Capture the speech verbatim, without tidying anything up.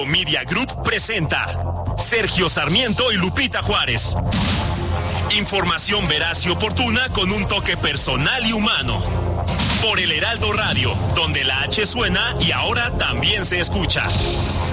Media Group presenta Sergio Sarmiento y Lupita Juárez. Información veraz y oportuna con un toque personal y humano. Por el Heraldo Radio, donde la H suena y ahora también se escucha.